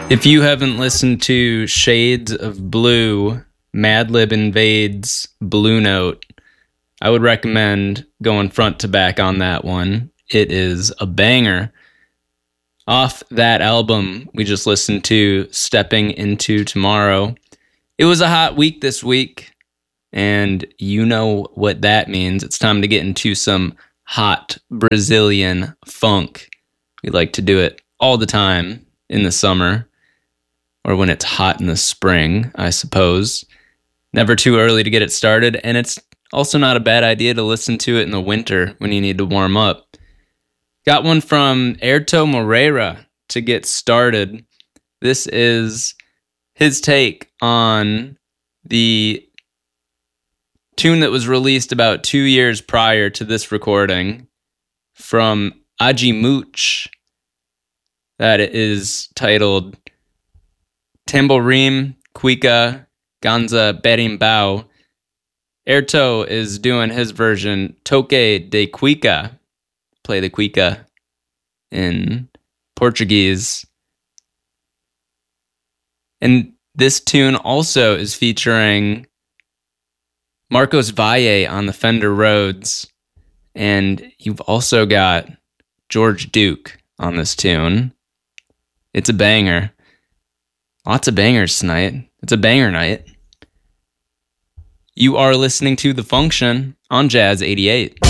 If you haven't listened to Shades of Blue, Madlib invades Blue Note, I would recommend going front to back on that one. It is a banger. Off that album, we just listened to Stepping Into Tomorrow. It was a hot week this week, and you know what that means. It's time to get into some hot Brazilian funk. We like to do it all the time in the summer, or when it's hot in the spring, I suppose. Never too early to get it started, and it's also not a bad idea to listen to it in the winter when you need to warm up. Got one from Airto Moreira to get started. This is his take on the tune that was released about 2 years prior to this recording from Agimuch that is titled Tamborim Cuica Ganza Berimbau. Airto is doing his version Toque de Cuica, play the cuica in Portuguese. And this tune also is featuring Marcos Valle on the Fender Rhodes. And you've also got George Duke on this tune. It's a banger. Lots of bangers tonight. It's a banger night. You are listening to The Function on Jazz 88.